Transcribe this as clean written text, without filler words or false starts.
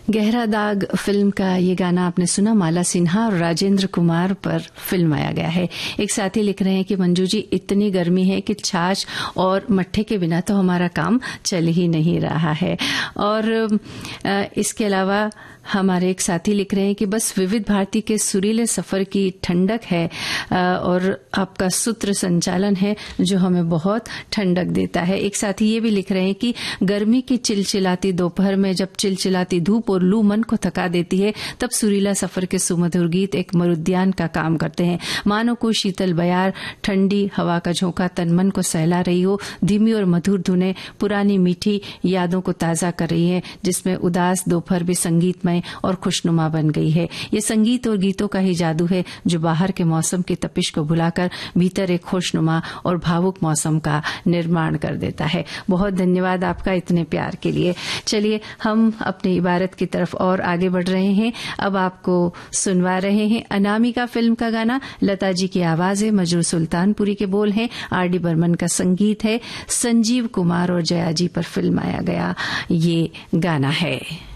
गहरा दाग फिल्म का ये गाना आपने सुना, माला सिन्हा और राजेंद्र कुमार पर फिल्माया गया है। एक साथी लिख रहे हैं कि मंजू जी, इतनी गर्मी है कि छाछ और मट्ठे के बिना तो हमारा काम चल ही नहीं रहा है। और इसके अलावा हमारे एक साथी लिख रहे हैं कि बस विविध भारती के सुरीले सफर की ठंडक है और आपका सूत्र संचालन है जो हमें बहुत ठंडक देता है। एक साथी ये भी लिख रहे हैं कि गर्मी की चिलचिलाती दोपहर में जब चिलचिलाती धूप और लू मन को थका देती है, तब सुरीला सफर के सुमधुर गीत एक मरुद्यान का काम करते हैं। मानो को शीतल बयार, ठंडी हवा का झोंका तन मन को सहला रही हो। धीमी और मधुर धुनें पुरानी मीठी यादों को ताजा कर रही है, जिसमें उदास दोपहर भी संगीतमय और खुशनुमा बन गई है। ये संगीत और गीतों का ही जादू है जो बाहर के मौसम की तपिश को भुलाकर भीतर एक खुशनुमा और भावुक मौसम का निर्माण कर देता है। बहुत धन्यवाद आपका इतने प्यार के लिए। चलिए हम अपनी इबारत की तरफ और आगे बढ़ रहे हैं। अब आपको सुनवा रहे हैं अनामिका फिल्म का गाना। लता जी की आवाज है, मजरू सुल्तानपुरी के बोल हैं, आर.डी. बर्मन का संगीत है, संजीव कुमार और जया जी पर फिल्माया गया ये गाना है।